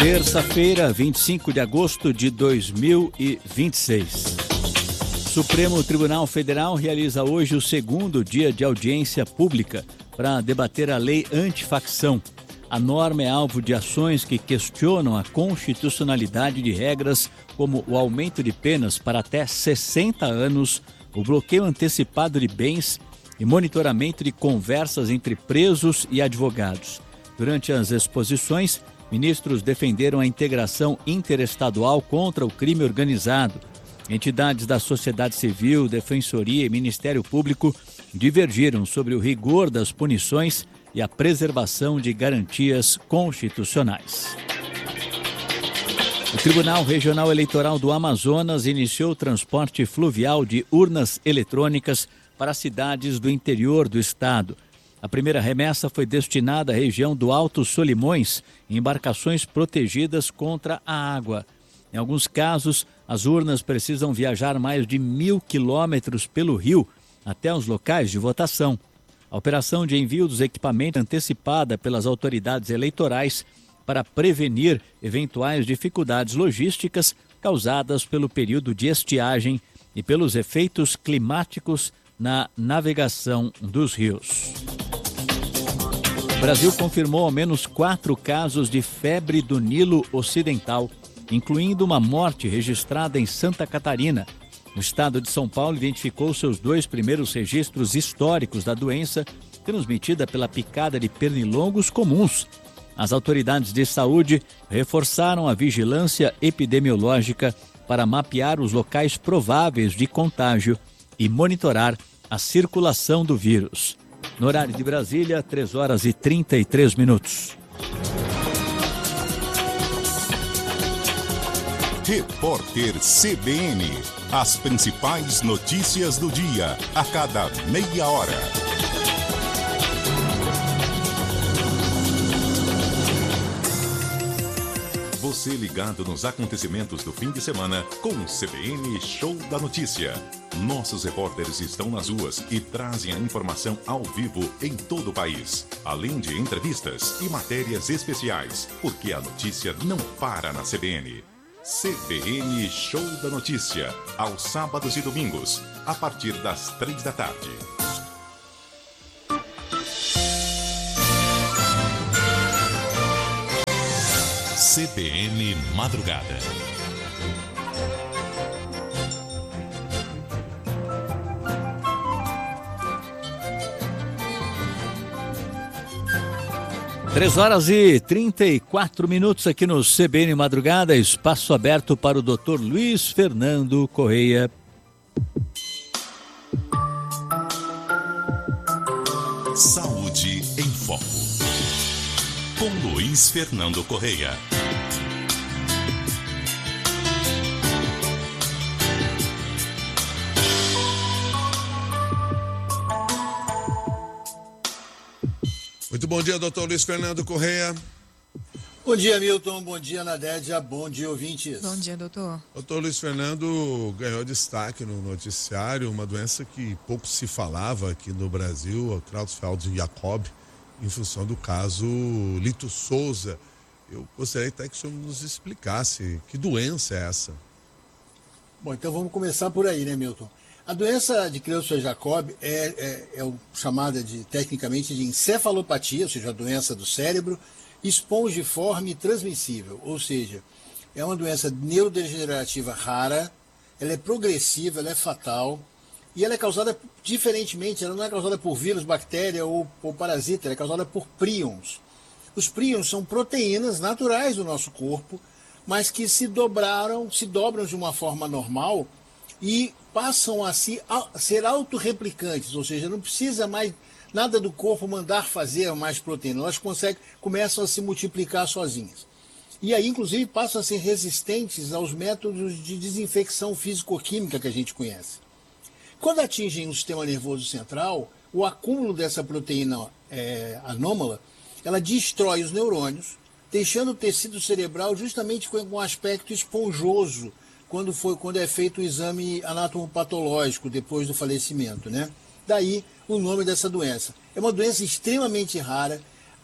Terça-feira, 25 de agosto de 2026. Supremo Tribunal Federal realiza hoje o segundo dia de audiência pública para debater a lei antifacção. A norma é alvo de ações que questionam a constitucionalidade de regras como o aumento de penas para até 60 anos, o bloqueio antecipado de bens e monitoramento de conversas entre presos e advogados. Durante as exposições, ministros defenderam a integração interestadual contra o crime organizado. Entidades da sociedade civil, defensoria e Ministério Público divergiram sobre o rigor das punições e a preservação de garantias constitucionais. O Tribunal Regional Eleitoral do Amazonas iniciou o transporte fluvial de urnas eletrônicas para cidades do interior do estado. A primeira remessa foi destinada à região do Alto Solimões, em embarcações protegidas contra a água. Em alguns casos, as urnas precisam viajar mais de 1.000 quilômetros pelo rio até os locais de votação. A operação de envio dos equipamentos é antecipada pelas autoridades eleitorais para prevenir eventuais dificuldades logísticas causadas pelo período de estiagem e pelos efeitos climáticos na navegação dos rios. O Brasil confirmou ao menos 4 casos de febre do Nilo Ocidental, incluindo uma morte registrada em Santa Catarina. O estado de São Paulo identificou seus 2 primeiros registros históricos da doença, transmitida pela picada de pernilongos comuns. As autoridades de saúde reforçaram a vigilância epidemiológica para mapear os locais prováveis de contágio e monitorar a circulação do vírus. No horário de Brasília, 3h33. Repórter CBN. As principais notícias do dia, a cada meia hora. Você ligado nos acontecimentos do fim de semana com o CBN Show da Notícia. Nossos repórteres estão nas ruas e trazem a informação ao vivo em todo o país. Além de entrevistas e matérias especiais, porque a notícia não para na CBN. CBN Show da Notícia, aos sábados e domingos, a partir das 3 da tarde. CBN Madrugada. Três horas e 34 aqui no CBN Madrugada, espaço aberto para o Dr. Luiz Fernando Correia. Saúde em Foco, com Luiz Fernando Correia. Muito bom dia, doutor Luiz Fernando Correia. Bom dia, Milton. Bom dia, Nadédia. Bom dia, ouvintes. Bom dia, doutor. Doutor Luiz Fernando ganhou destaque no noticiário, uma doença que pouco se falava aqui no Brasil, o Creutzfeldt-Jakob, em função do caso Lito Souza. Eu gostaria até que o senhor nos explicasse que doença é essa. Bom, então vamos começar por aí, né, Milton? A doença de Creutzfeldt-Jakob é chamada tecnicamente de encefalopatia, ou seja, a doença do cérebro, espongiforme e transmissível, ou seja, é uma doença neurodegenerativa rara, ela é progressiva, ela é fatal, e ela é causada diferentemente, ela não é causada por vírus, bactéria ou parasita, ela é causada por príons. Os príons são proteínas naturais do nosso corpo, mas que se dobram de uma forma normal e passam a ser autorreplicantes, ou seja, não precisa mais nada do corpo mandar fazer mais proteína, elas começam a se multiplicar sozinhas. E aí, inclusive, passam a ser resistentes aos métodos de desinfecção físico-química que a gente conhece. Quando atingem o sistema nervoso central, o acúmulo dessa proteína anômala, ela destrói os neurônios, deixando o tecido cerebral justamente com um aspecto esponjoso, quando é feito o exame anatomopatológico depois do falecimento, né? Daí o nome dessa doença. É uma doença extremamente rara.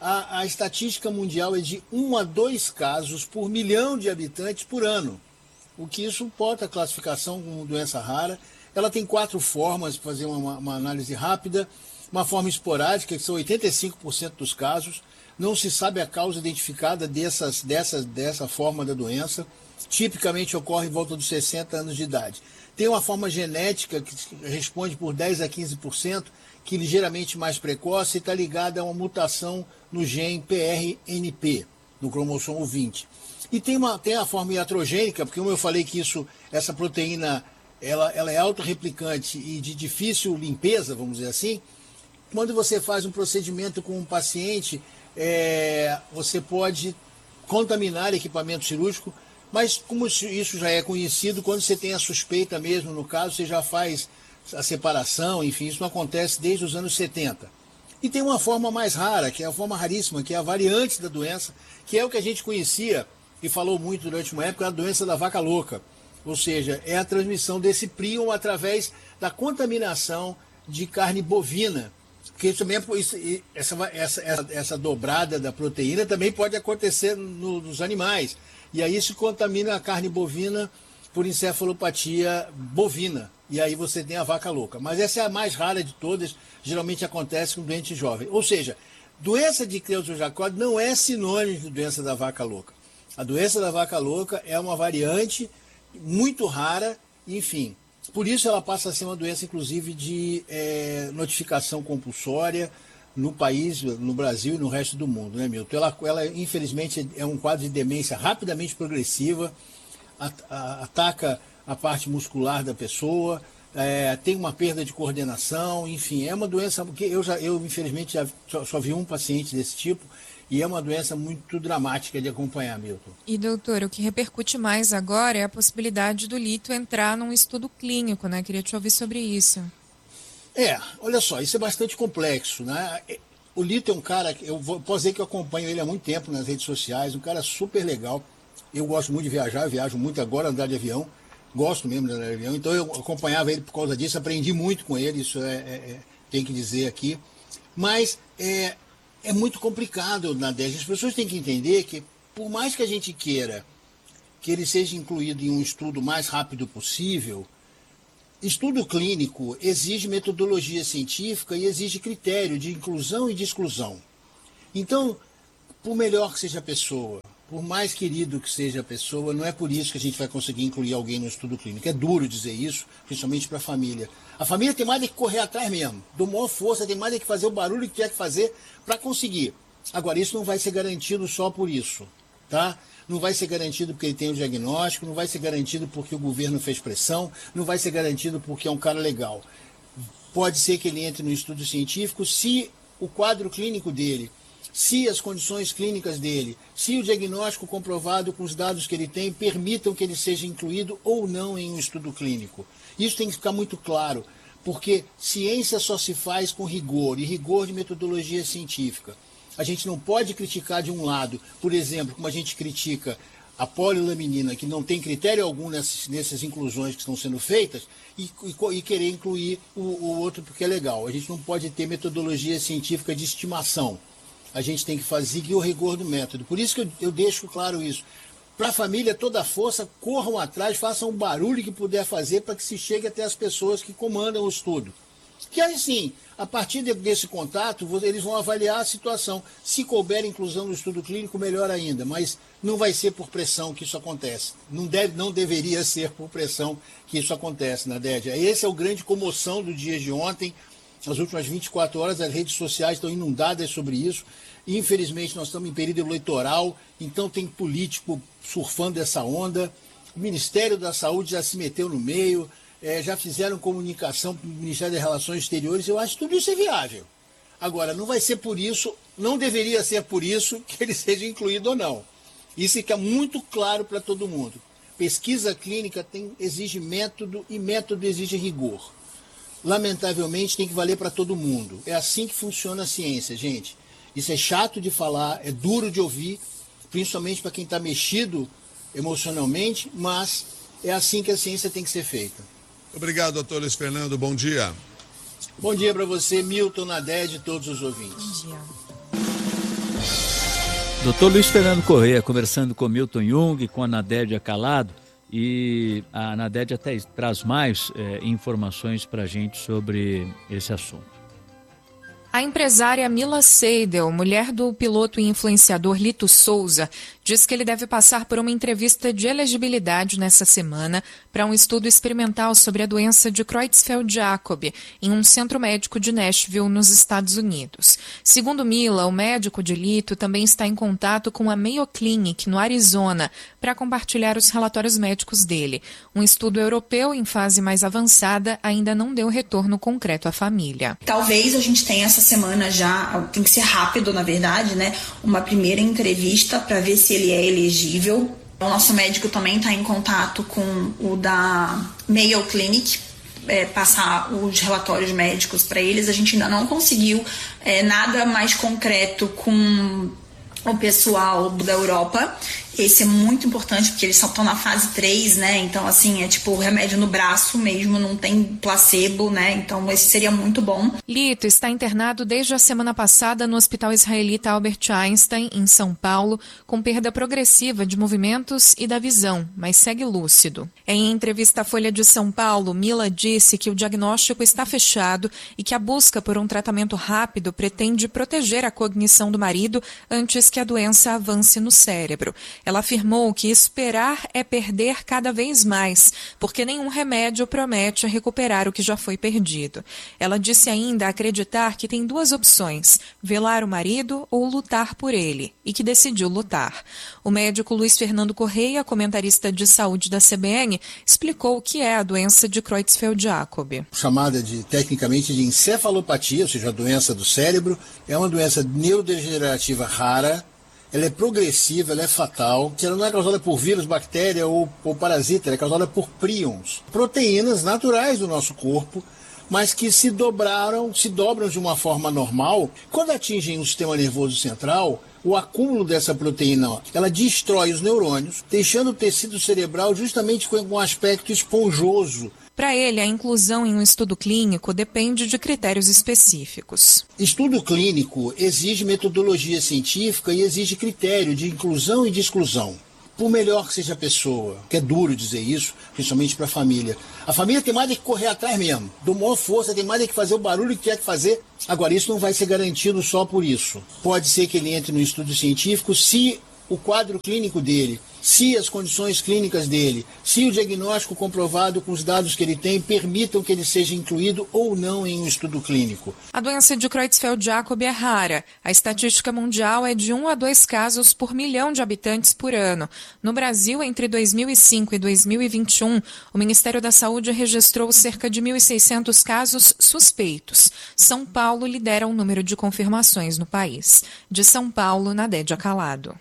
a estatística mundial é de 1 a 2 casos por milhão de habitantes por ano, o que suporta a classificação como doença rara. Ela tem 4 formas, para fazer uma análise rápida. Uma forma esporádica, que são 85% dos casos. Não se sabe a causa identificada dessa forma da doença. Tipicamente ocorre em volta dos 60 anos de idade. Tem uma forma genética que responde por 10 a 15%, que é ligeiramente mais precoce e está ligada a uma mutação no gene PRNP, no cromossomo 20. E tem a forma iatrogênica, porque como eu falei que essa proteína ela é autorreplicante e de difícil limpeza, vamos dizer assim. Quando você faz um procedimento com um paciente, você pode contaminar equipamento cirúrgico, mas como isso já é conhecido, quando você tem a suspeita mesmo, no caso, você já faz a separação, enfim, isso não acontece desde os anos 70. E tem uma forma mais rara, que é a forma raríssima, que é a variante da doença, que é o que a gente conhecia e falou muito durante uma época, a doença da vaca louca. Ou seja, é a transmissão desse prion através da contaminação de carne bovina. Porque isso também essa dobrada da proteína também pode acontecer nos animais. E aí se contamina a carne bovina por encefalopatia bovina. E aí você tem a vaca louca. Mas essa é a mais rara de todas, geralmente acontece com doente jovem. Ou seja, doença de Creutzfeldt-Jakob não é sinônimo de doença da vaca louca. A doença da vaca louca é uma variante muito rara, enfim. Por isso ela passa a ser uma doença, inclusive, de notificação compulsória no país, no Brasil e no resto do mundo, né, Milton? Ela infelizmente, é um quadro de demência rapidamente progressiva, ataca a parte muscular da pessoa, tem uma perda de coordenação, enfim, é uma doença que eu infelizmente, só vi um paciente desse tipo, e é uma doença muito dramática de acompanhar, Milton. E, doutor, o que repercute mais agora é a possibilidade do lito entrar num estudo clínico, né? Queria te ouvir sobre isso. Olha só, isso é bastante complexo, né? O Lito é um cara, posso dizer que eu acompanho ele há muito tempo nas redes sociais, um cara super legal. Eu gosto muito de viajar, eu viajo muito agora, andar de avião, gosto mesmo de andar de avião, então eu acompanhava ele por causa disso, aprendi muito com ele, isso tem que dizer aqui. Mas é muito complicado, Nadege. As pessoas têm que entender que, por mais que a gente queira que ele seja incluído em um estudo o mais rápido possível, estudo clínico exige metodologia científica e exige critério de inclusão e de exclusão. Então, por melhor que seja a pessoa, por mais querido que seja a pessoa, não é por isso que a gente vai conseguir incluir alguém no estudo clínico. É duro dizer isso, principalmente para a família. A família tem mais que correr atrás mesmo, dou maior força, tem mais que fazer o barulho que tiver que fazer para conseguir. Agora, isso não vai ser garantido só por isso, tá? Não vai ser garantido porque ele tem o diagnóstico, não vai ser garantido porque o governo fez pressão, não vai ser garantido porque é um cara legal. Pode ser que ele entre no estudo científico se o quadro clínico dele, se as condições clínicas dele, se o diagnóstico comprovado com os dados que ele tem permitam que ele seja incluído ou não em um estudo clínico. Isso tem que ficar muito claro, porque ciência só se faz com rigor, e rigor de metodologia científica. A gente não pode criticar de um lado, por exemplo, como a gente critica a polilaminina, que não tem critério algum nessas inclusões que estão sendo feitas, e querer incluir o outro porque é legal. A gente não pode ter metodologia científica de estimação. A gente tem que fazer o rigor do método. Por isso que eu deixo claro isso. Para a família, toda a força, corram atrás, façam o barulho que puder fazer para que se chegue até as pessoas que comandam o estudo. Que aí sim, a partir desse contato, eles vão avaliar a situação. Se couber inclusão no estudo clínico, melhor ainda, mas não vai ser por pressão que isso acontece. Não deveria ser por pressão que isso acontece, Nadege. Essa é a grande comoção do dia de ontem. Nas últimas 24 horas, as redes sociais estão inundadas sobre isso. Infelizmente, nós estamos em período eleitoral, então tem político surfando essa onda. O Ministério da Saúde já se meteu no meio, já fizeram comunicação para o Ministério das Relações Exteriores. Eu acho que tudo isso é viável. Agora, não vai ser por isso, não deveria ser por isso que ele seja incluído ou não. Isso fica muito claro para todo mundo. Pesquisa clínica exige método e método exige rigor. Lamentavelmente, tem que valer para todo mundo. É assim que funciona a ciência, gente. Isso é chato de falar, é duro de ouvir, principalmente para quem está mexido emocionalmente, mas é assim que a ciência tem que ser feita. Obrigado, doutor Luiz Fernando. Bom dia. Bom dia para você, Milton, Nadege e todos os ouvintes. Bom dia. Dr. Luiz Fernando Correia conversando com Milton Jung, com a Nadédia Calado, e a Nadédia até traz mais informações para a gente sobre esse assunto. A empresária Mila Seidel, mulher do piloto e influenciador Lito Souza, diz que ele deve passar por uma entrevista de elegibilidade nessa semana para um estudo experimental sobre a doença de Creutzfeldt-Jakob em um centro médico de Nashville, nos Estados Unidos. Segundo Mila, o médico de Lito também está em contato com a Mayo Clinic, no Arizona, para compartilhar os relatórios médicos dele. Um estudo europeu em fase mais avançada ainda não deu retorno concreto à família. Talvez a gente tenha essa semana já, tem que ser rápido na verdade, né? Uma primeira entrevista para ver se ele é elegível. O nosso médico também está em contato com o da Mayo Clinic, passar os relatórios médicos para eles. A gente ainda não conseguiu nada mais concreto com o pessoal da Europa. Esse é muito importante porque eles estão na fase 3, né? Então, assim, é tipo o remédio no braço mesmo, não tem placebo, né? Então, esse seria muito bom. Lito está internado desde a semana passada no Hospital Israelita Albert Einstein, em São Paulo, com perda progressiva de movimentos e da visão, mas segue lúcido. Em entrevista à Folha de São Paulo, Mila disse que o diagnóstico está fechado e que a busca por um tratamento rápido pretende proteger a cognição do marido antes que a doença avance no cérebro. Ela afirmou que esperar é perder cada vez mais, porque nenhum remédio promete recuperar o que já foi perdido. Ela disse ainda acreditar que tem duas opções, velar o marido ou lutar por ele, e que decidiu lutar. O médico Luiz Fernando Correia, comentarista de saúde da CBN, explicou o que é a doença de Creutzfeldt-Jakob. Chamada tecnicamente de encefalopatia, ou seja, a doença do cérebro, é uma doença neurodegenerativa rara. Ela é progressiva, ela é fatal, que ela não é causada por vírus, bactéria ou parasita, ela é causada por príons, proteínas naturais do nosso corpo, mas que se dobram de uma forma normal. Quando atingem o sistema nervoso central, o acúmulo dessa proteína, ela destrói os neurônios, deixando o tecido cerebral justamente com um aspecto esponjoso. Para ele, a inclusão em um estudo clínico depende de critérios específicos. Estudo clínico exige metodologia científica e exige critério de inclusão e de exclusão. Por melhor que seja a pessoa, que é duro dizer isso, principalmente para a família. A família tem mais que correr atrás mesmo, dou maior força, tem mais que fazer o barulho que quer que fazer. Agora, isso não vai ser garantido só por isso. Pode ser que ele entre no estudo científico se o quadro clínico dele, se as condições clínicas dele, se o diagnóstico comprovado com os dados que ele tem permitam que ele seja incluído ou não em um estudo clínico. A doença de Creutzfeldt-Jakob é rara. A estatística mundial é de 1 a 2 casos por milhão de habitantes por ano. No Brasil, entre 2005 e 2021, o Ministério da Saúde registrou cerca de 1.600 casos suspeitos. São Paulo lidera o número de confirmações no país. De São Paulo, Nadédia Calado.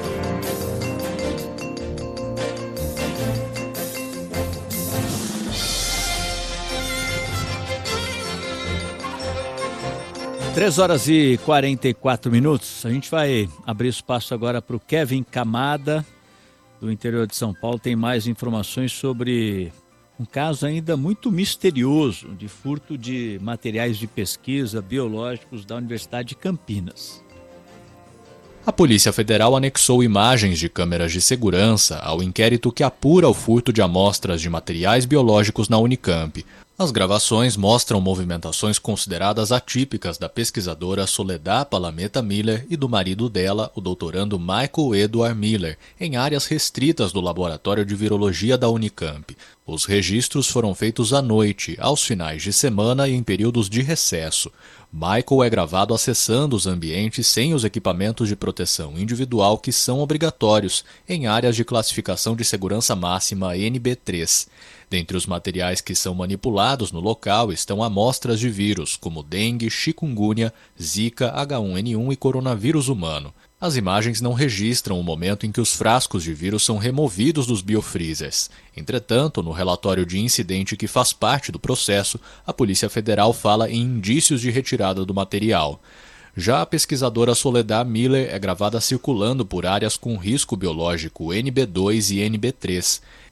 Três horas e 44 minutos. A gente vai abrir espaço agora para o Kevin Camada, do interior de São Paulo. Tem mais informações sobre um caso ainda muito misterioso de furto de materiais de pesquisa biológicos da Universidade de Campinas. A Polícia Federal anexou imagens de câmeras de segurança ao inquérito que apura o furto de amostras de materiais biológicos na Unicamp. As gravações mostram movimentações consideradas atípicas da pesquisadora Soledad Palameta Miller e do marido dela, o doutorando Michael Edward Miller, em áreas restritas do Laboratório de Virologia da Unicamp. Os registros foram feitos à noite, aos finais de semana e em períodos de recesso. Michael é gravado acessando os ambientes sem os equipamentos de proteção individual que são obrigatórios em áreas de classificação de segurança máxima NB3. Dentre os materiais que são manipulados no local estão amostras de vírus como dengue, chikungunya, zika, H1N1 e coronavírus humano. As imagens não registram o momento em que os frascos de vírus são removidos dos biofreezers. Entretanto, no relatório de incidente que faz parte do processo, a Polícia Federal fala em indícios de retirada do material. Já a pesquisadora Soledad Miller é gravada circulando por áreas com risco biológico NB2 e NB3.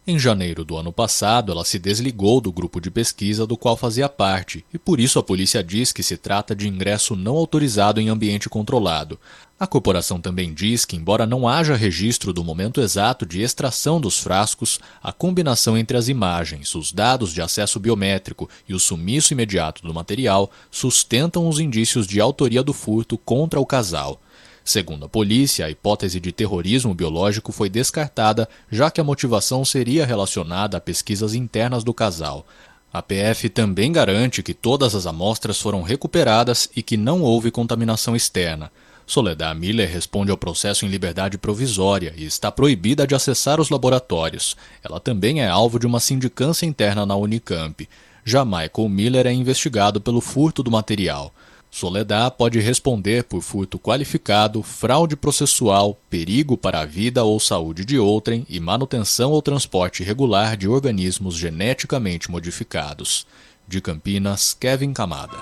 Em janeiro do ano passado, ela se desligou do grupo de pesquisa do qual fazia parte e por isso a polícia diz que se trata de ingresso não autorizado em ambiente controlado. A corporação também diz que, embora não haja registro do momento exato de extração dos frascos, a combinação entre as imagens, os dados de acesso biométrico e o sumiço imediato do material sustentam os indícios de autoria do furto contra o casal. Segundo a polícia, a hipótese de terrorismo biológico foi descartada, já que a motivação seria relacionada a pesquisas internas do casal. A PF também garante que todas as amostras foram recuperadas e que não houve contaminação externa. Soledad Miller responde ao processo em liberdade provisória e está proibida de acessar os laboratórios. Ela também é alvo de uma sindicância interna na Unicamp. Já Michael Miller é investigado pelo furto do material. Soledad pode responder por furto qualificado, fraude processual, perigo para a vida ou saúde de outrem e manutenção ou transporte irregular de organismos geneticamente modificados. De Campinas, Kevin Camada.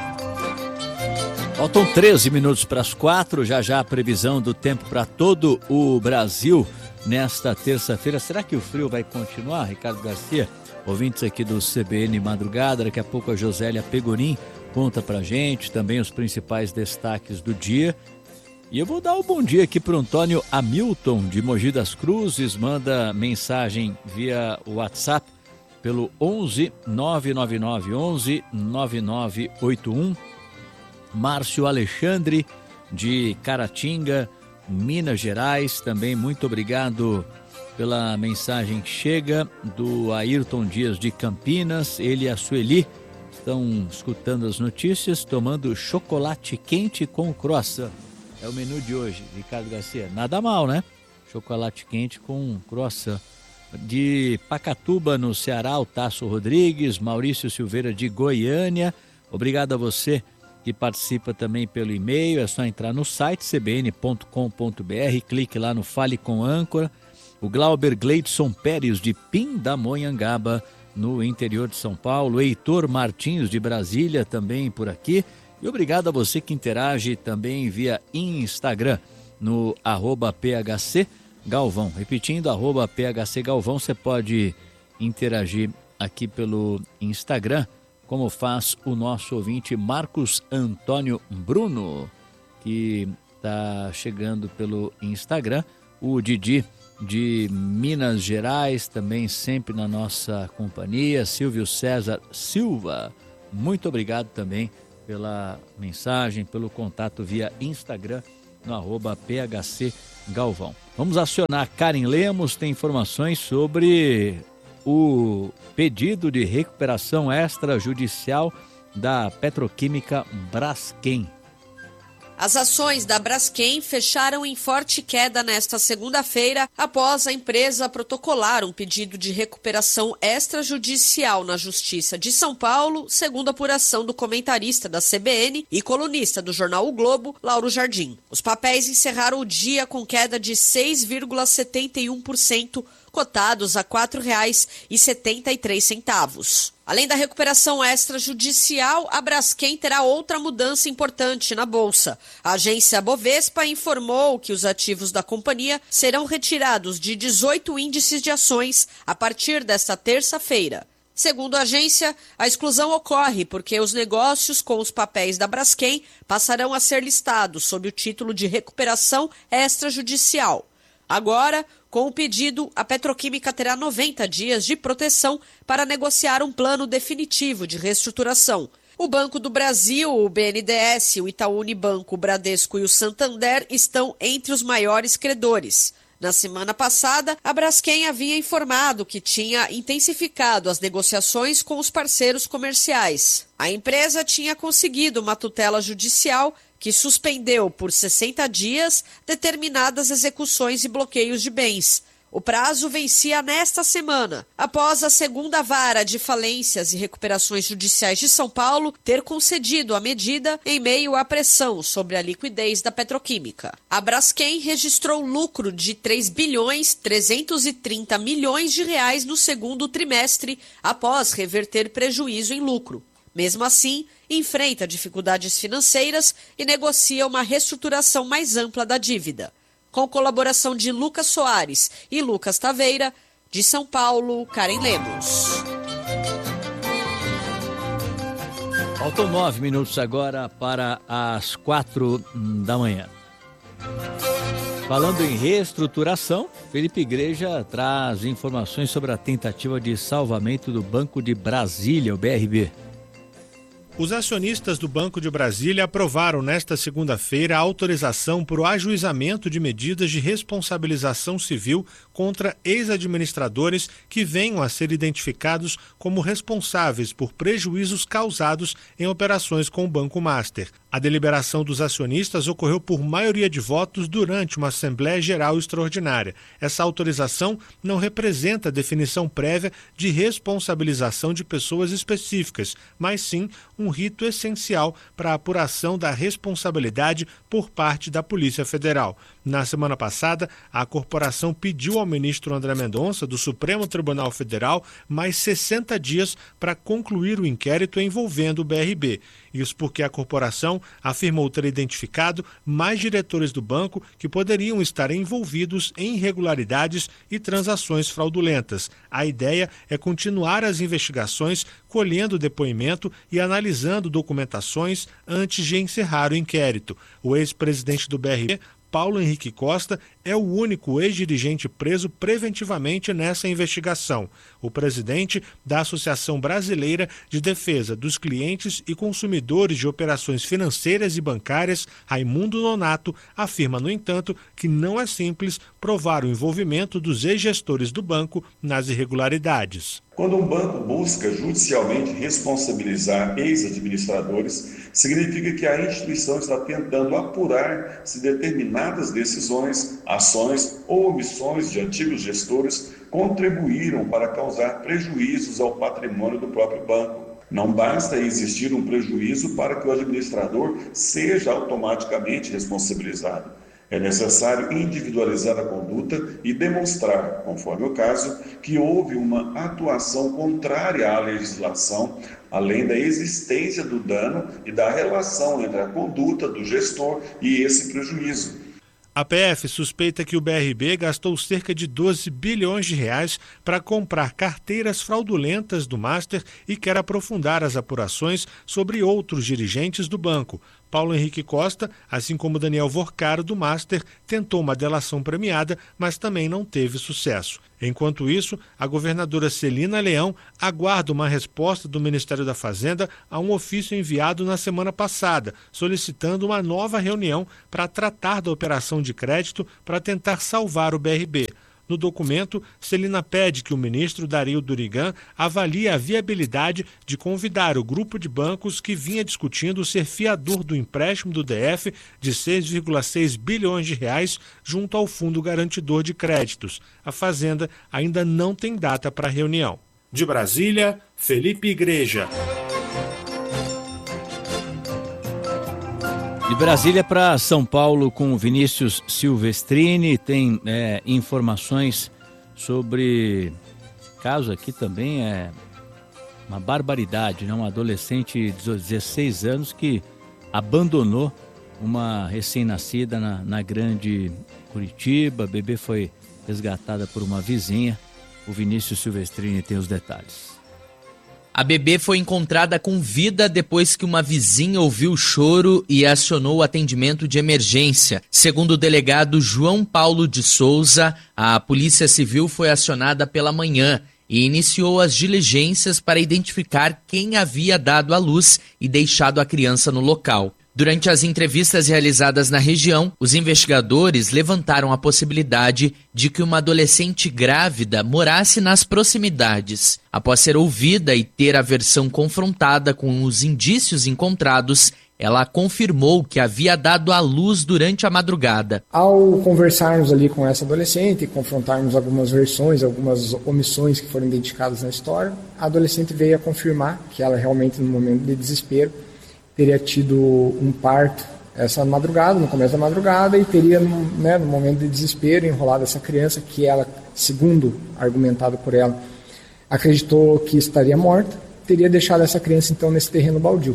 Faltam 13 minutos para as 4, já a previsão do tempo para todo o Brasil nesta terça-feira. Será que o frio vai continuar, Ricardo Garcia? Ouvintes aqui do CBN Madrugada, daqui a pouco a Josélia Pegorim conta pra gente também os principais destaques do dia. E eu vou dar um bom dia aqui pro Antônio Hamilton de Mogi das Cruzes, manda mensagem via WhatsApp pelo 11 999 11 9981. Márcio Alexandre de Caratinga, Minas Gerais, também muito obrigado pela mensagem que chega do Ayrton Dias de Campinas. Ele e a Sueli estão escutando as notícias, tomando chocolate quente com croissant. É o menu de hoje, Ricardo Garcia. Nada mal, né? Chocolate quente com croissant. De Pacatuba, no Ceará, o Tasso Rodrigues, Maurício Silveira de Goiânia. Obrigado a você que participa também pelo e-mail. É só entrar no site cbn.com.br, clique lá no Fale com Âncora. O Glauber Gleidson Pérez de Pindamonhangaba, no interior de São Paulo. Heitor Martins de Brasília também por aqui. E obrigado a você que interage também via Instagram no @PHC Galvão. Repetindo, @PHC Galvão, você pode interagir aqui pelo Instagram, como faz o nosso ouvinte Marcos Antônio Bruno, que está chegando pelo Instagram. O Didi de Minas Gerais, também sempre na nossa companhia. Silvio César Silva, muito obrigado também pela mensagem, pelo contato via Instagram no @PHC Galvão. Vamos acionar Karen Lemos, tem informações sobre o pedido de recuperação extrajudicial da petroquímica Braskem. As ações da Braskem fecharam em forte queda nesta segunda-feira após a empresa protocolar um pedido de recuperação extrajudicial na Justiça de São Paulo, segundo a apuração do comentarista da CBN e colunista do jornal O Globo, Lauro Jardim. Os papéis encerraram o dia com queda de 6,71%, cotados a R$ 4,73. Além da recuperação extrajudicial, a Braskem terá outra mudança importante na Bolsa. A agência Bovespa informou que os ativos da companhia serão retirados de 18 índices de ações a partir desta terça-feira. Segundo a agência, a exclusão ocorre porque os negócios com os papéis da Braskem passarão a ser listados sob o título de recuperação extrajudicial. Agora, com o pedido, a petroquímica terá 90 dias de proteção para negociar um plano definitivo de reestruturação. O Banco do Brasil, o BNDES, o Itaú Unibanco, o Bradesco e o Santander estão entre os maiores credores. Na semana passada, a Braskem havia informado que tinha intensificado as negociações com os parceiros comerciais. A empresa tinha conseguido uma tutela judicial que suspendeu por 60 dias determinadas execuções e bloqueios de bens. O prazo vencia nesta semana, após a segunda vara de falências e recuperações judiciais de São Paulo ter concedido a medida em meio à pressão sobre a liquidez da petroquímica. A Braskem registrou lucro de 3,330 bilhões de reais no segundo trimestre, após reverter prejuízo em lucro. Mesmo assim, enfrenta dificuldades financeiras e negocia uma reestruturação mais ampla da dívida. Com colaboração de Lucas Soares e Lucas Taveira, De São Paulo, Karen Lemos. Faltam 9 minutos agora para as 4 da manhã. Falando em reestruturação, Felipe Igreja traz informações sobre a tentativa de salvamento do Banco de Brasília, o BRB. Os acionistas do Banco de Brasília aprovaram nesta segunda-feira a autorização para o ajuizamento de medidas de responsabilização civil contra ex-administradores que venham a ser identificados como responsáveis por prejuízos causados em operações com o Banco Master. A deliberação dos acionistas ocorreu por maioria de votos durante uma Assembleia Geral Extraordinária. Essa autorização não representa a definição prévia de responsabilização de pessoas específicas, mas sim um rito essencial para a apuração da responsabilidade por parte da Polícia Federal. Na semana passada, a corporação pediu ao ministro André Mendonça, do Supremo Tribunal Federal, mais 60 dias para concluir o inquérito envolvendo o BRB. Isso porque a corporação afirmou ter identificado mais diretores do banco que poderiam estar envolvidos em irregularidades e transações fraudulentas. A ideia é continuar as investigações, colhendo depoimento e analisando documentações antes de encerrar o inquérito. O ex-presidente do BRB, Paulo Henrique Costa, é o único ex-dirigente preso preventivamente nessa investigação. O presidente da Associação Brasileira de Defesa dos Clientes e Consumidores de Operações Financeiras e Bancárias, Raimundo Nonato, afirma, no entanto, que não é simples provar o envolvimento dos ex-gestores do banco nas irregularidades. Quando um banco busca judicialmente responsabilizar ex-administradores, significa que a instituição está tentando apurar se determinadas decisões, ações ou omissões de antigos gestores contribuíram para causar prejuízos ao patrimônio do próprio banco. Não basta existir um prejuízo para que o administrador seja automaticamente responsabilizado. É necessário individualizar a conduta e demonstrar, conforme o caso, que houve uma atuação contrária à legislação, além da existência do dano e da relação entre a conduta do gestor e esse prejuízo. A PF suspeita que o BRB gastou cerca de 12 bilhões de reais para comprar carteiras fraudulentas do Master e quer aprofundar as apurações sobre outros dirigentes do banco. Paulo Henrique Costa, assim como Daniel Vorcaro do Master, tentou uma delação premiada, mas também não teve sucesso. Enquanto isso, a governadora Celina Leão aguarda uma resposta do Ministério da Fazenda a um ofício enviado na semana passada, solicitando uma nova reunião para tratar da operação de crédito para tentar salvar o BRB. No documento, Celina pede que o ministro Dario Durigan avalie a viabilidade de convidar o grupo de bancos que vinha discutindo ser fiador do empréstimo do DF de 6,6 bilhões de reais junto ao Fundo Garantidor de Créditos. A Fazenda ainda não tem data para a reunião. De Brasília, Felipe Igreja. De Brasília para São Paulo com Vinícius Silvestrini, tem informações sobre caso aqui também é uma barbaridade, né? Um adolescente de 16 anos que abandonou uma recém-nascida na Grande Curitiba. A bebê foi resgatada por uma vizinha. O Vinícius Silvestrini tem os detalhes. A bebê foi encontrada com vida depois que uma vizinha ouviu o choro e acionou o atendimento de emergência. Segundo o delegado João Paulo de Souza, a Polícia Civil foi acionada pela manhã e iniciou as diligências para identificar quem havia dado à luz e deixado a criança no local. Durante as entrevistas realizadas na região, os investigadores levantaram a possibilidade de que uma adolescente grávida morasse nas proximidades. Após ser ouvida e ter a versão confrontada com os indícios encontrados, ela confirmou que havia dado à luz durante a madrugada. Ao conversarmos ali com essa adolescente e confrontarmos algumas versões, algumas omissões que foram identificadas na história, a adolescente veio a confirmar que ela realmente, no momento de desespero, teria tido um parto essa madrugada, no começo da madrugada, e teria, no momento de desespero, enrolado essa criança, que ela, segundo argumentado por ela, acreditou que estaria morta, teria deixado essa criança, então, nesse terreno baldio.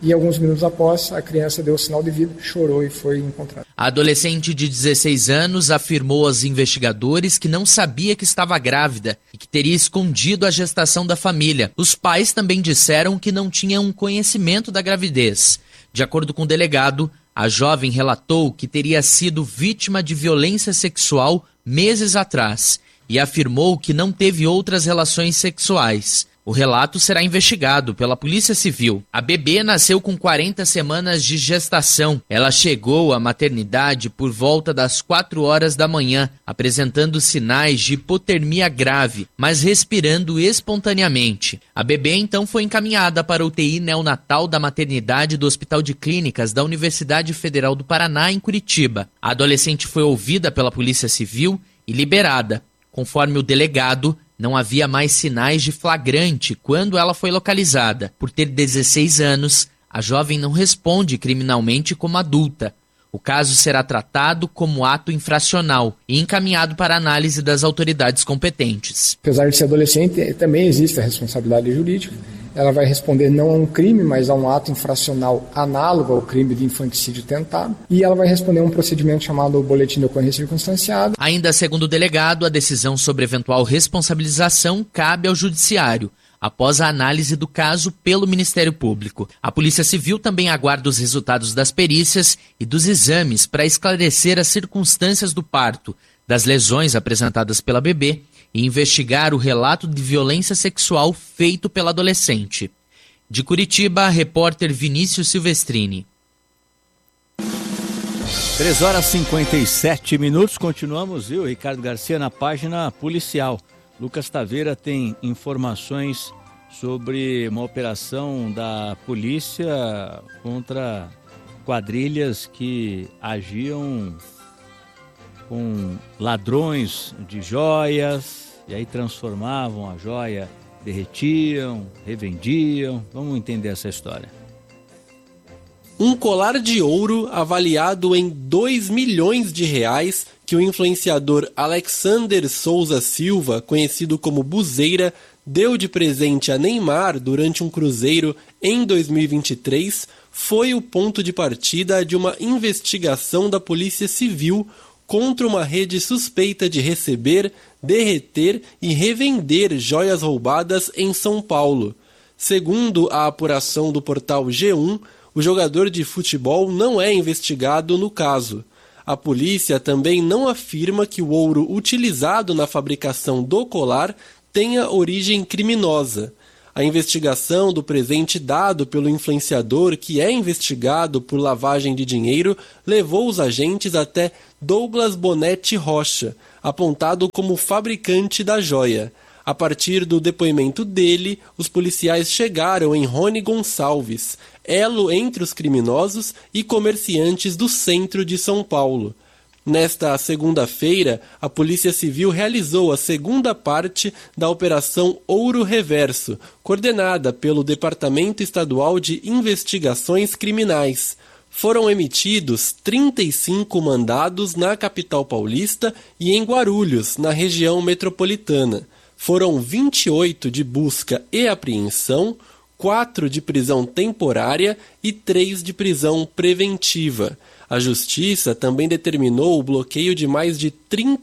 e alguns minutos após a criança deu sinal de vida, chorou e foi encontrada. A adolescente de 16 anos afirmou aos investigadores que não sabia que estava grávida e que teria escondido a gestação da família. Os pais também disseram que não tinham conhecimento da gravidez. De acordo com o delegado, a jovem relatou que teria sido vítima de violência sexual meses atrás e afirmou que não teve outras relações sexuais. O relato será investigado pela Polícia Civil. A bebê nasceu com 40 semanas de gestação. Ela chegou à maternidade por volta das 4 horas da manhã, apresentando sinais de hipotermia grave, mas respirando espontaneamente. A bebê então foi encaminhada para a UTI neonatal da maternidade do Hospital de Clínicas da Universidade Federal do Paraná, em Curitiba. A adolescente foi ouvida pela Polícia Civil e liberada. Conforme o delegado, não havia mais sinais de flagrante quando ela foi localizada. Por ter 16 anos, a jovem não responde criminalmente como adulta. O caso será tratado como ato infracional e encaminhado para análise das autoridades competentes. Apesar de ser adolescente, também existe a responsabilidade jurídica. Ela vai responder não a um crime, mas a um ato infracional análogo ao crime de infanticídio tentado. E ela vai responder a um procedimento chamado boletim de ocorrência circunstanciado. Ainda segundo o delegado, a decisão sobre eventual responsabilização cabe ao judiciário, após a análise do caso pelo Ministério Público. A Polícia Civil também aguarda os resultados das perícias e dos exames para esclarecer as circunstâncias do parto, das lesões apresentadas pela bebê e investigar o relato de violência sexual feito pela adolescente. De Curitiba, repórter Vinícius Silvestrini. 3h57, continuamos, viu, Ricardo Garcia, na página policial. Lucas Taveira tem informações sobre uma operação da polícia contra quadrilhas que agiam com ladrões de joias, e aí transformavam a joia, derretiam, revendiam. Vamos entender essa história. Um colar de ouro avaliado em 2 milhões de reais que o influenciador Alexander Souza Silva, conhecido como Buzeira, deu de presente a Neymar durante um cruzeiro em 2023, foi o ponto de partida de uma investigação da Polícia Civil contra uma rede suspeita de receber, derreter e revender joias roubadas em São Paulo. Segundo a apuração do portal G1, o jogador de futebol não é investigado no caso. A polícia também não afirma que o ouro utilizado na fabricação do colar tenha origem criminosa. A investigação do presente dado pelo influenciador, que é investigado por lavagem de dinheiro, levou os agentes até Douglas Bonetti Rocha, apontado como fabricante da joia. A partir do depoimento dele, os policiais chegaram em Rony Gonçalves, elo entre os criminosos e comerciantes do centro de São Paulo. Nesta segunda-feira, a Polícia Civil realizou a segunda parte da Operação Ouro Reverso, coordenada pelo Departamento Estadual de Investigações Criminais. Foram emitidos 35 mandados na capital paulista e em Guarulhos, na região metropolitana. Foram 28 de busca e apreensão, 4 de prisão temporária e 3 de prisão preventiva. A Justiça também determinou o bloqueio de mais de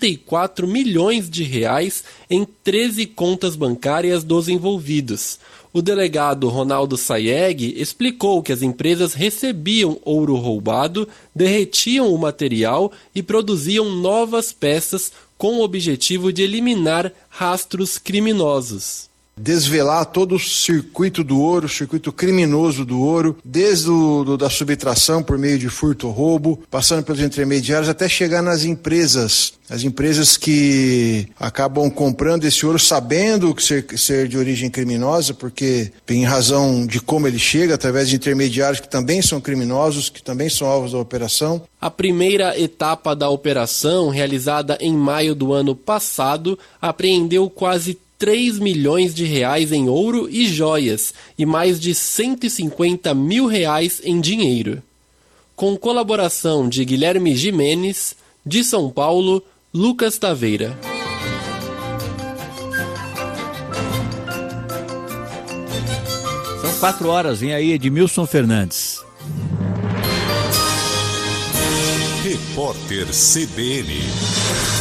34 milhões de reais em 13 contas bancárias dos envolvidos. O delegado Ronaldo Sayeg explicou que as empresas recebiam ouro roubado, derretiam o material e produziam novas peças com o objetivo de eliminar rastros criminosos. Desvelar todo o circuito do ouro, o circuito criminoso do ouro, desde da subtração por meio de furto ou roubo, passando pelos intermediários até chegar nas empresas. As empresas que acabam comprando esse ouro sabendo que ser de origem criminosa, porque em razão de como ele chega, através de intermediários que também são criminosos, que também são alvos da operação. A primeira etapa da operação, realizada em maio do ano passado, apreendeu quase 3 milhões de reais em ouro e joias e mais de 150 mil reais em dinheiro. Com colaboração de Guilherme Jimenez, de São Paulo, Lucas Taveira. São 4 horas, vem aí Edmilson Fernandes. Repórter CBN.